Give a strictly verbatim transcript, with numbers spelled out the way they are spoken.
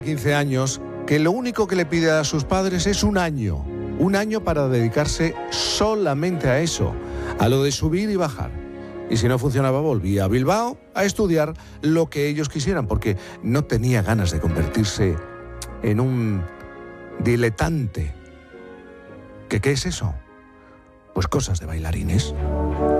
quince años, que lo único que le pide a sus padres es un año, un año para dedicarse solamente a eso, a lo de subir y bajar. Y si no funcionaba, volvía a Bilbao a estudiar lo que ellos quisieran, porque no tenía ganas de convertirse en un diletante. ¿Qué, qué es eso? Pues cosas de bailarines.